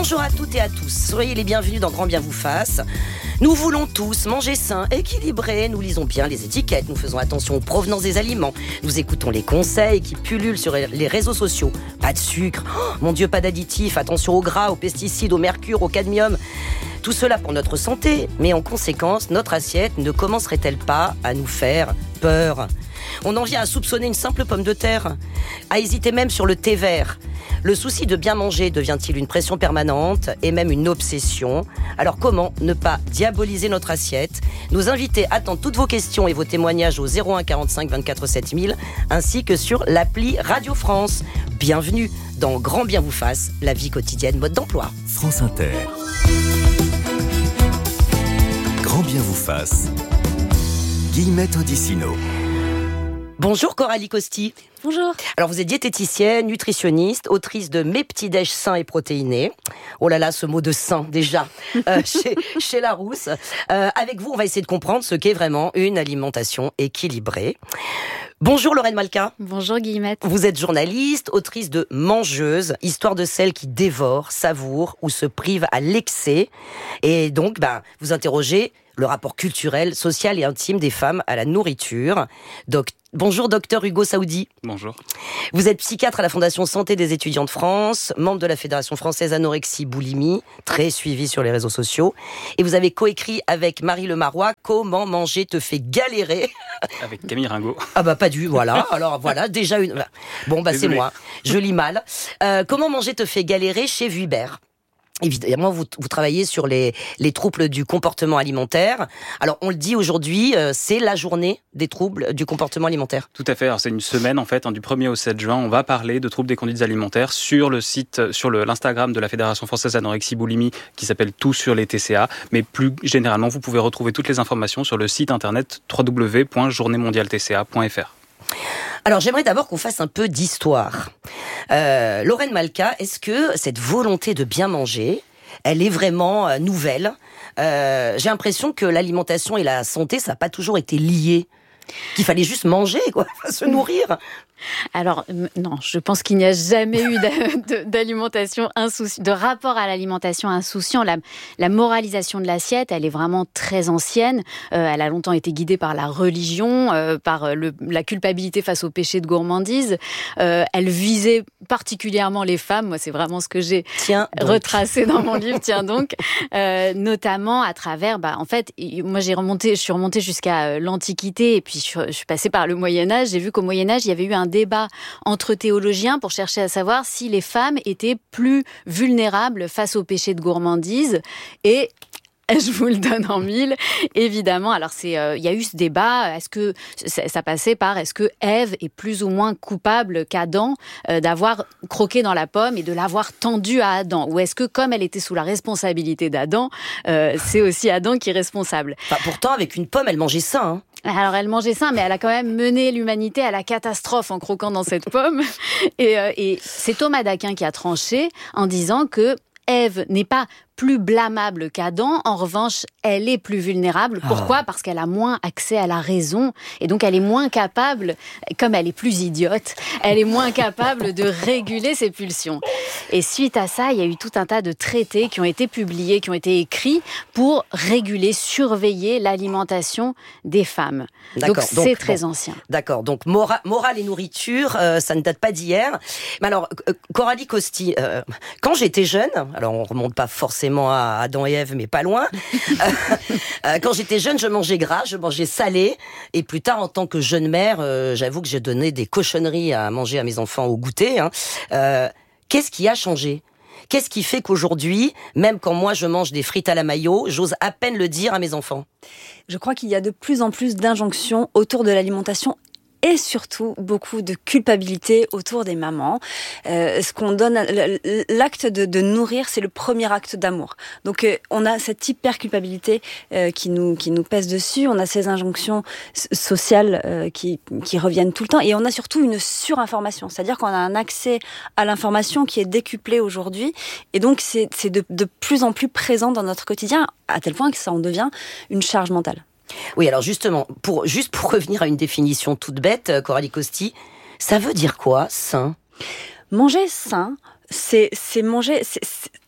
Bonjour à toutes et à tous, soyez les bienvenus dans Grand Bien vous fasse. Nous voulons tous manger sain, équilibré, nous lisons bien les étiquettes, nous faisons attention aux provenances des aliments, nous écoutons les conseils qui pullulent sur les réseaux sociaux. Pas de sucre, oh, mon Dieu, pas d'additifs, attention au gras, aux pesticides, au mercure, au cadmium. Tout cela pour notre santé, mais en conséquence, notre assiette ne commencerait-elle pas à nous faire peur ? On en vient à soupçonner une simple pomme de terre, à hésiter même sur le thé vert. Le souci de bien manger devient-il une pression permanente et même une obsession ? Alors comment ne pas diaboliser notre assiette ? Nos invités attendent toutes vos questions et vos témoignages au 01 45 24 7000 ainsi que sur l'appli Radio France. Bienvenue dans Grand Bien vous fasse, la vie quotidienne, mode d'emploi. France Inter. Grand Bien vous fasse. Guillemette Odissino. Bonjour Coralie Costi. Bonjour. Alors vous êtes diététicienne, nutritionniste, autrice de Mes petits déj sains et protéinés. Oh là là, ce mot de sain déjà, chez Larousse. Avec vous, on va essayer de comprendre ce qu'est vraiment une alimentation équilibrée. Bonjour Lorraine Malka. Bonjour Guillemette. Vous êtes journaliste, autrice de Mangeuse, histoire de celles qui dévorent, savourent ou se privent à l'excès. Et donc, vous interrogez le rapport culturel, social et intime des femmes à la nourriture. Bonjour docteur Hugo Saoudi. Bonjour. Vous êtes psychiatre à la Fondation Santé des étudiants de France, membre de la Fédération française Anorexie Boulimie, très suivi sur les réseaux sociaux. Et vous avez coécrit avec Marie Lemarois Comment manger te fait galérer. Avec Camille Ringot. Voilà. Alors voilà, déjà une... Bon, c'est moi. Je lis mal. Comment manger te fait galérer chez Vuibert. Évidemment, vous travaillez sur les troubles du comportement alimentaire. Alors, on le dit aujourd'hui, c'est la journée des troubles du comportement alimentaire. Tout à fait. Alors, c'est une semaine, en fait, du 1er au 7 juin. On va parler de troubles des conduites alimentaires sur le site, sur l'Instagram de la Fédération française Anorexie Boulimie, qui s'appelle Tout sur les TCA. Mais plus généralement, vous pouvez retrouver toutes les informations sur le site internet www.journeemondialetca.fr. Alors, j'aimerais d'abord qu'on fasse un peu d'histoire. Lorraine Malka, est-ce que cette volonté de bien manger, elle est vraiment nouvelle ? J'ai l'impression que l'alimentation et la santé, ça n'a pas toujours été lié. Qu'il fallait juste manger, se nourrir. Alors, non, je pense qu'il n'y a jamais eu d'alimentation insouciante, de rapport à l'alimentation insouciant. La moralisation de l'assiette, elle est vraiment très ancienne. Elle a longtemps été guidée par la religion, par la culpabilité face au péché de gourmandise. Elle visait particulièrement les femmes. Moi, c'est vraiment ce que j'ai retracé dans mon livre. Tiens donc, notamment à travers, en fait, moi je suis remontée jusqu'à l'Antiquité et puis je suis passée par le Moyen-Âge. J'ai vu qu'au Moyen-Âge, il y avait eu un débat entre théologiens pour chercher à savoir si les femmes étaient plus vulnérables face au péché de gourmandise. Et je vous le donne en mille, évidemment. Alors, il y a eu ce débat. Est-ce que ça passait par est-ce que Ève est plus ou moins coupable qu'Adam d'avoir croqué dans la pomme et de l'avoir tendue à Adam ? Ou est-ce que, comme elle était sous la responsabilité d'Adam, c'est aussi Adam qui est responsable ? Pourtant, avec une pomme, elle mangeait sain. Hein. Alors, elle mangeait sain, mais elle a quand même mené l'humanité à la catastrophe en croquant dans cette pomme. Et c'est Thomas d'Aquin qui a tranché en disant que Ève n'est pas plus blâmable qu'Adam. En revanche, elle est plus vulnérable. Pourquoi ? Parce qu'elle a moins accès à la raison. Et donc, elle est moins capable, comme elle est plus idiote, elle est moins capable de réguler ses pulsions. Et suite à ça, il y a eu tout un tas de traités qui ont été publiés, qui ont été écrits pour réguler, surveiller l'alimentation des femmes. Donc, c'est très ancien. D'accord. Donc, morale et nourriture, ça ne date pas d'hier. Mais alors, Coralie Costi, quand j'étais jeune, alors on remonte pas forcément à Adam et Ève, mais pas loin. Quand j'étais jeune, je mangeais gras, je mangeais salé. Et plus tard, en tant que jeune mère, j'avoue que j'ai donné des cochonneries à manger à mes enfants au goûter. Qu'est-ce qui a changé ? Qu'est-ce qui fait qu'aujourd'hui, même quand moi je mange des frites à la mayo, j'ose à peine le dire à mes enfants ? Je crois qu'il y a de plus en plus d'injonctions autour de l'alimentation et surtout beaucoup de culpabilité autour des mamans. Ce qu'on donne, l'acte de nourrir, c'est le premier acte d'amour. Donc on a cette hyper culpabilité qui nous pèse dessus. On a ces injonctions sociales qui reviennent tout le temps, et on a surtout une surinformation, c'est-à-dire qu'on a un accès à l'information qui est décuplé aujourd'hui, et donc c'est de plus en plus présent dans notre quotidien, à tel point que ça en devient une charge mentale. Oui, alors justement, pour revenir à une définition toute bête, Coralie Costi, ça veut dire quoi, sain ? Manger sain, c'est manger...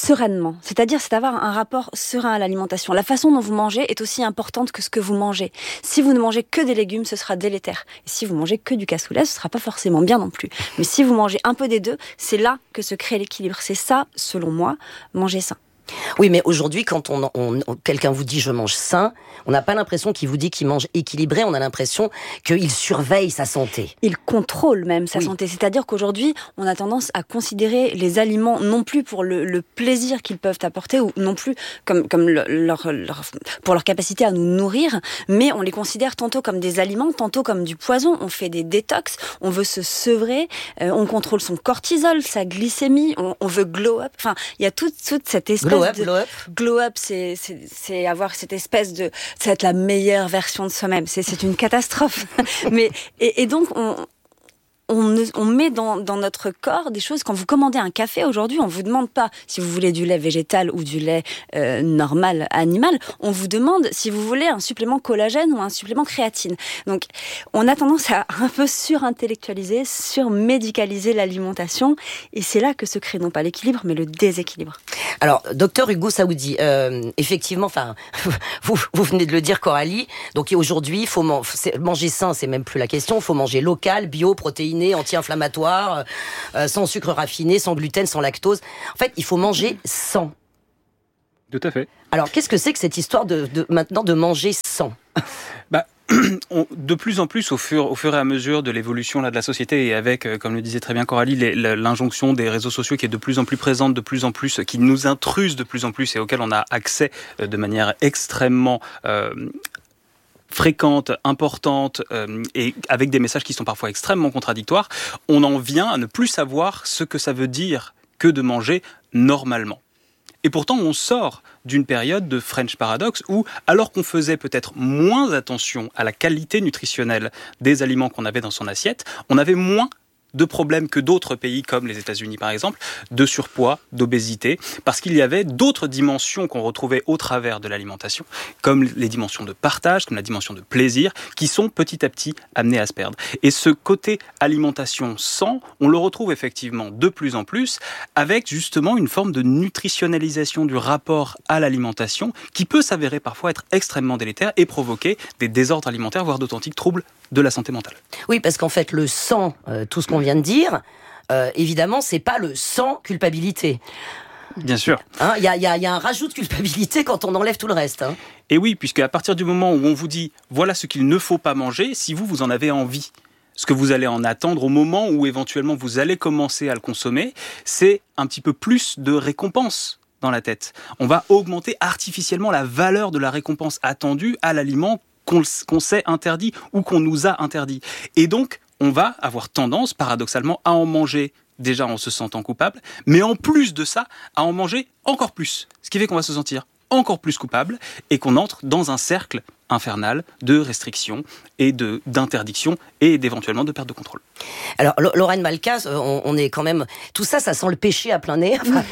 sereinement. C'est-à-dire, c'est d'avoir un rapport serein à l'alimentation. La façon dont vous mangez est aussi importante que ce que vous mangez. Si vous ne mangez que des légumes, ce sera délétère. Et si vous mangez que du cassoulet, ce sera pas forcément bien non plus. Mais si vous mangez un peu des deux, c'est là que se crée l'équilibre. C'est ça, selon moi, manger sain. Oui, mais aujourd'hui, quand quelqu'un vous dit « je mange sain », on n'a pas l'impression qu'il vous dit qu'il mange équilibré, on a l'impression qu'il surveille sa santé. Il contrôle même sa santé. C'est-à-dire qu'aujourd'hui, on a tendance à considérer les aliments non plus pour le plaisir qu'ils peuvent apporter, ou non plus comme pour leur capacité à nous nourrir, mais on les considère tantôt comme des aliments, tantôt comme du poison. On fait des détox, on veut se sevrer, on contrôle son cortisol, sa glycémie, on veut glow up. Enfin, il y a toute cette espèce Glow up, c'est avoir cette espèce de, c'est être la meilleure version de soi-même. C'est une catastrophe. Mais et donc on met dans notre corps des choses. Quand vous commandez un café aujourd'hui, on vous demande pas si vous voulez du lait végétal ou du lait normal, animal. On vous demande si vous voulez un supplément collagène ou un supplément créatine. Donc, on a tendance à un peu surintellectualiser, surmédicaliser l'alimentation. Et c'est là que se crée non pas l'équilibre, mais le déséquilibre. Alors, docteur Hugo Saoudi, effectivement, enfin, vous venez de le dire, Coralie. Donc aujourd'hui, il faut manger sain, c'est même plus la question. Il faut manger local, bio, protéiné, anti-inflammatoire, sans sucre raffiné, sans gluten, sans lactose. En fait, il faut manger sans. Tout à fait. Alors, qu'est-ce que c'est que cette histoire maintenant de manger sans ? De plus en plus, au fur et à mesure de l'évolution de la société, et avec, comme le disait très bien Coralie, l'injonction des réseaux sociaux qui est de plus en plus présente, de plus en plus, qui nous intruse de plus en plus et auquel on a accès de manière extrêmement fréquente, importante, et avec des messages qui sont parfois extrêmement contradictoires, on en vient à ne plus savoir ce que ça veut dire que de manger normalement. Et pourtant, on sort d'une période de French Paradox où, alors qu'on faisait peut-être moins attention à la qualité nutritionnelle des aliments qu'on avait dans son assiette, on avait moins de problèmes que d'autres pays comme les États-Unis par exemple, de surpoids, d'obésité, parce qu'il y avait d'autres dimensions qu'on retrouvait au travers de l'alimentation, comme les dimensions de partage, comme la dimension de plaisir, qui sont petit à petit amenées à se perdre. Et ce côté alimentation sans, on le retrouve effectivement de plus en plus, avec justement une forme de nutritionnalisation du rapport à l'alimentation, qui peut s'avérer parfois être extrêmement délétère et provoquer des désordres alimentaires, voire d'authentiques troubles de la santé mentale. Oui, parce qu'en fait, le sans, tout ce qu'on vient de dire, évidemment, c'est pas le sans culpabilité. Bien sûr. Il y a un rajout de culpabilité quand on enlève tout le reste. Et oui, puisque à partir du moment où on vous dit voilà ce qu'il ne faut pas manger, si vous en avez envie, ce que vous allez en attendre au moment où éventuellement vous allez commencer à le consommer, c'est un petit peu plus de récompense dans la tête. On va augmenter artificiellement la valeur de la récompense attendue à l'aliment qu'on s'est interdit ou qu'on nous a interdit. Et donc, on va avoir tendance, paradoxalement, à en manger déjà en se sentant coupable, mais en plus de ça, à en manger encore plus. Ce qui fait qu'on va se sentir encore plus coupable et qu'on entre dans un cercle infernal de restrictions et d'interdiction et d'éventuellement de perte de contrôle. Alors, Lorraine Malka, on est quand même... Tout ça, ça sent le péché à plein nez. Enfin,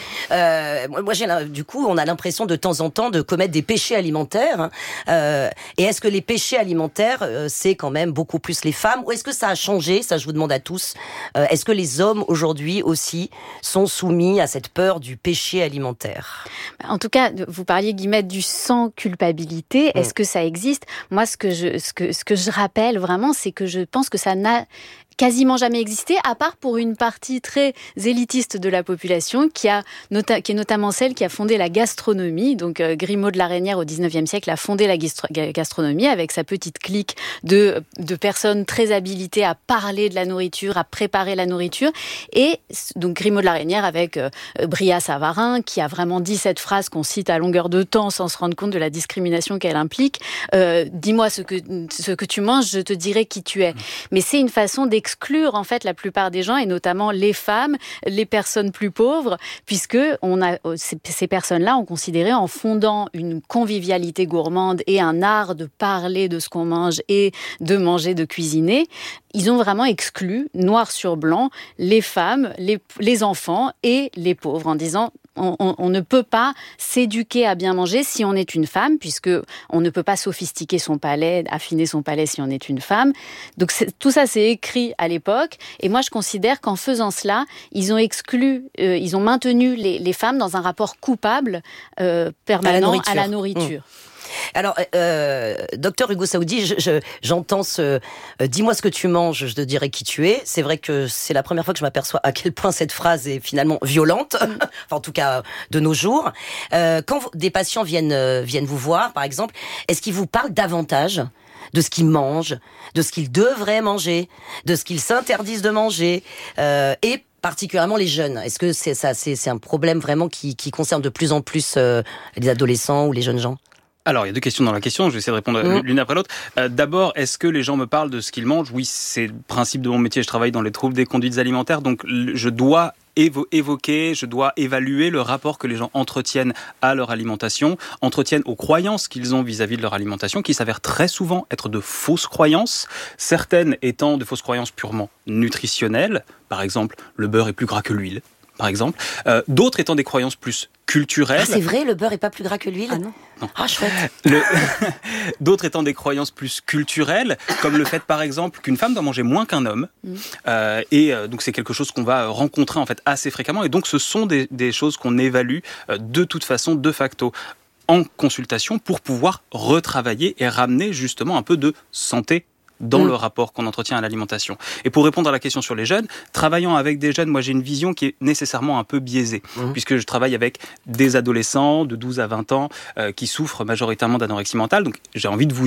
du coup, on a l'impression de temps en temps de commettre des péchés alimentaires. Et est-ce que les péchés alimentaires, c'est quand même beaucoup plus les femmes ? Ou est-ce que ça a changé ? Ça, je vous demande à tous. Est-ce que les hommes, aujourd'hui, aussi, sont soumis à cette peur du péché alimentaire ? En tout cas, vous parliez, Guillemette, du sans culpabilité. Est-ce que ça existe ? Moi, ce que je rappelle vraiment, c'est que je pense que ça n'a quasiment jamais existé, à part pour une partie très élitiste de la population qui est notamment celle qui a fondé la gastronomie. Donc Grimaud de la Reynière au XIXe siècle a fondé la gastronomie avec sa petite clique de personnes très habilitées à parler de la nourriture, à préparer la nourriture. Et donc Grimaud de la Reynière avec Bria Savarin qui a vraiment dit cette phrase qu'on cite à longueur de temps sans se rendre compte de la discrimination qu'elle implique. Dis-moi ce que tu manges, je te dirai qui tu es. Mais c'est une façon d'exclure en fait la plupart des gens et notamment les femmes, les personnes plus pauvres, puisque ces personnes-là ont considéré en fondant une convivialité gourmande et un art de parler de ce qu'on mange et de manger, de cuisiner, ils ont vraiment exclu, noir sur blanc, les femmes, les enfants et les pauvres en disant On ne peut pas s'éduquer à bien manger si on est une femme, puisque on ne peut pas sophistiquer son palais, affiner son palais si on est une femme. Donc tout ça, c'est écrit à l'époque. Et moi, je considère qu'en faisant cela, ils ont maintenu les femmes dans un rapport coupable permanent à la nourriture. Alors, docteur Hugo Saoudi, j'entends dis-moi ce que tu manges, je te dirai qui tu es. C'est vrai que c'est la première fois que je m'aperçois à quel point cette phrase est finalement violente, enfin en tout cas de nos jours. Quand des patients viennent vous voir, par exemple, est-ce qu'ils vous parlent davantage de ce qu'ils mangent, de ce qu'ils devraient manger, de ce qu'ils s'interdisent de manger, et particulièrement les jeunes? Est-ce que c'est un problème vraiment qui concerne de plus en plus les adolescents ou les jeunes gens? Alors, il y a deux questions dans la question, je vais essayer de répondre l'une après l'autre. D'abord, est-ce que les gens me parlent de ce qu'ils mangent? Oui, c'est le principe de mon métier, je travaille dans les troubles des conduites alimentaires, donc je dois évoquer, je dois évaluer le rapport que les gens entretiennent à leur alimentation, entretiennent aux croyances qu'ils ont vis-à-vis de leur alimentation, qui s'avèrent très souvent être de fausses croyances, certaines étant de fausses croyances purement nutritionnelles, par exemple, le beurre est plus gras que l'huile, par exemple, d'autres étant des croyances plus culturelles. Ah, c'est vrai, le beurre est pas plus gras que l'huile? Ah non. Ah, chouette. D'autres étant des croyances plus culturelles, comme le fait, par exemple, qu'une femme doit manger moins qu'un homme. Donc, c'est quelque chose qu'on va rencontrer, en fait, assez fréquemment. Et donc, ce sont des choses qu'on évalue de toute façon, de facto, en consultation pour pouvoir retravailler et ramener, justement, un peu de santé dans le rapport qu'on entretient à l'alimentation. Et pour répondre à la question sur les jeunes, travaillant avec des jeunes, moi j'ai une vision qui est nécessairement un peu biaisée, puisque je travaille avec des adolescents de 12 à 20 ans qui souffrent majoritairement d'anorexie mentale. Donc j'ai envie de vous